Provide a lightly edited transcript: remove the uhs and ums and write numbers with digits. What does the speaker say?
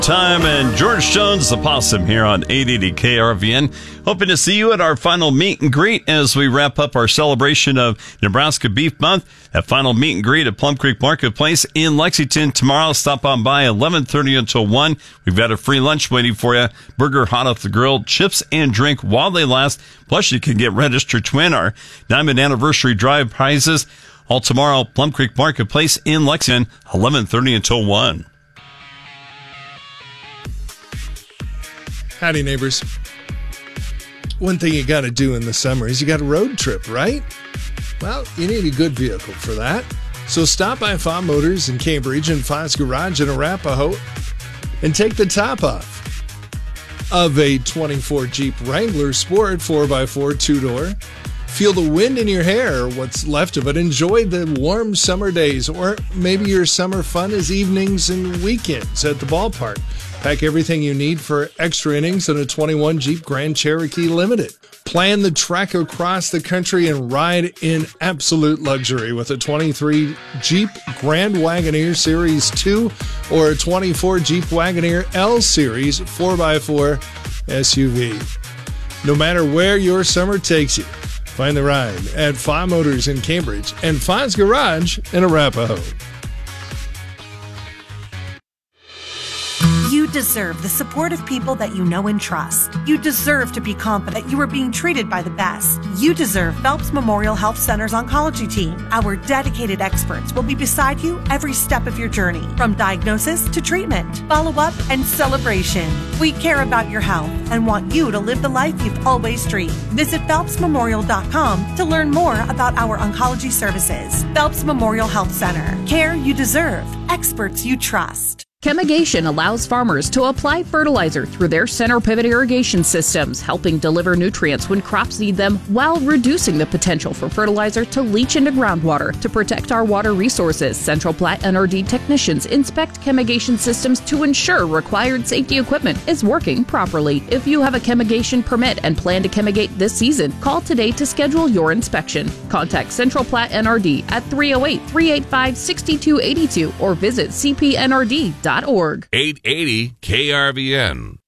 Time and George Jones, the Possum, here on 880 KRVN. Hoping to see you at our final meet and greet as we wrap up our celebration of Nebraska Beef Month. That final meet and greet at Plum Creek Marketplace in Lexington tomorrow. Stop on by 11:30 until 1. We've got a free lunch waiting for you. Burger hot off the grill, chips and drink while they last. Plus, you can get registered to win our Diamond Anniversary Drive prizes. All tomorrow, Plum Creek Marketplace in Lexington, 11:30 until 1. Howdy, neighbors. One thing you got to do in the summer is you got a road trip, right? Well, you need a good vehicle for that. So stop by Fa Motors in Cambridge and Fa's Garage in Arapahoe and take the top off of a 24 Jeep Wrangler Sport 4x4 two-door. Feel the wind in your hair, what's left of it. Enjoy the warm summer days, or maybe your summer fun is evenings and weekends at the ballpark. Pack everything you need for extra innings in a 21 Jeep Grand Cherokee Limited. Plan the trek across the country and ride in absolute luxury with a 23 Jeep Grand Wagoneer Series 2 or a 24 Jeep Wagoneer L Series 4x4 SUV. No matter where your summer takes you, find the ride at Fa Motors in Cambridge and Fa's Garage in Arapahoe. You deserve the support of people that you know and trust. You deserve to be confident you are being treated by the best. You deserve Phelps Memorial Health Center's oncology team. Our dedicated experts will be beside you every step of your journey, from diagnosis to treatment, follow-up, and celebration. We care about your health and want you to live the life you've always dreamed. Visit PhelpsMemorial.com to learn more about our oncology services. Phelps Memorial Health Center. Care you deserve. Experts you trust. Chemigation allows farmers to apply fertilizer through their center pivot irrigation systems, helping deliver nutrients when crops need them while reducing the potential for fertilizer to leach into groundwater. To protect our water resources, Central Platte NRD technicians inspect chemigation systems to ensure required safety equipment is working properly. If you have a chemigation permit and plan to chemigate this season, call today to schedule your inspection. Contact Central Platte NRD at 308-385-6282 or visit cpnrd.org. 880 KRVN.